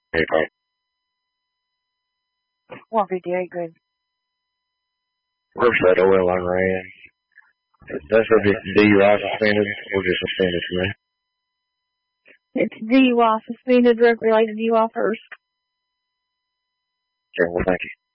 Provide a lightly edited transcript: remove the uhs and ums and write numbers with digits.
Okay. Won't be very good. Where's that oil I ran? That's subject to DUI suspended or just suspended for me? It's DUI suspended, drug-related DUI first. Okay, well, thank you.